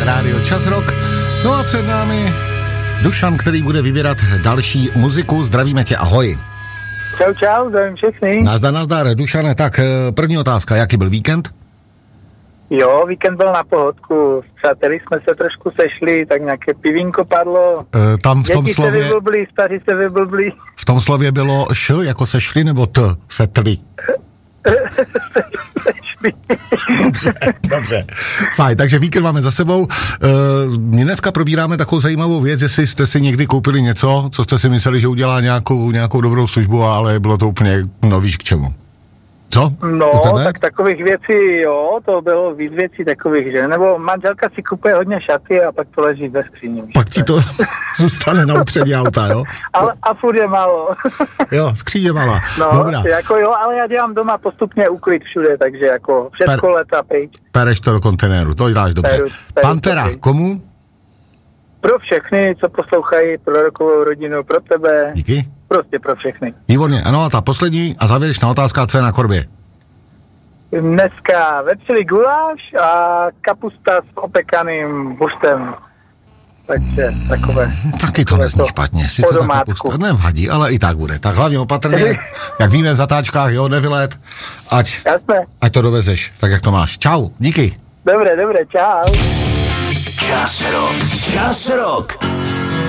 Rádio Čas Rock. No a před námi Dušan, který bude vybírat další muziku. Zdravíme tě, ahoj. Čau, zdravím všechny. Nazdar, Dušane, tak první otázka, jaký byl víkend? Jo, víkend byl na pohodku, s přáteli jsme se trošku sešli, tak nějaké pivínko padlo. Tam v tom děti slově... se vyblblí, staří se vyblblí. V tom slově bylo š, jako sešli, nebo t, setli? Dobře. Fajn, takže víkend máme za sebou. My dneska probíráme takovou zajímavou věc, jestli jste si někdy koupili něco, co jste si mysleli, že udělá nějakou dobrou službu, ale bylo to úplně, no víš k čemu. Co? No, tak takových věcí, jo, to bylo víc věcí takových, že? Nebo manželka si kupuje hodně šaty a pak to leží ve skříni. Pak ti to zůstane na upředí auta, jo? A furt je málo. Jo, skříně malá. No, dobrá. Jako jo, ale já dělám doma postupně úklid všude, takže jako všechno leta pryč. Pereš to do kontenéru, to děláš dobře. Peru Pantera, komu? Pro všechny, co poslouchají, pro rokovou rodinu, pro tebe. Díky. Prostě pro všechny. Výborně, ano, a ta poslední a závěrečná otázka, co je na korbě? Dneska vepřelý guláš a kapusta s opekaným buštem. Takže takové. Taky to nezní špatně, sice ta kapusta nevadí, ale i tak bude. Tak hlavně opatrně, jak víme v zatáčkách, jo, nevylet, ať to dovezeš, tak jak to máš. Čau, díky. Dobré, čau. Čas Rock.